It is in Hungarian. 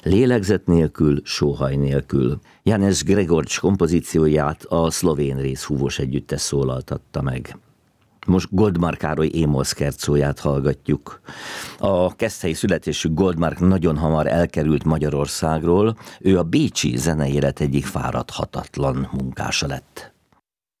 Lélegzet nélkül, sóhaj nélkül. Janez Gregorcs kompozícióját a szlovén részhúvos együttes szólaltatta meg. Most Goldmar Károly Émol szkercóját hallgatjuk. A keszthelyi születésű Goldmar nagyon hamar elkerült Magyarországról, ő a bécsi zenei élet egyik fáradhatatlan munkása lett.